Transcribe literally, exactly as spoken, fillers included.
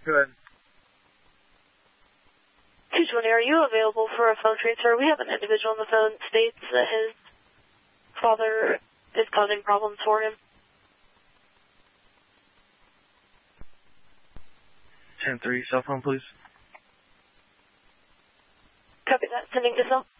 Go ahead. two twenty, are you available for a phone transfer? We have an individual on the phone states that his father is causing problems for him. ten three, cell phone, please. Copy that. Sending to cell.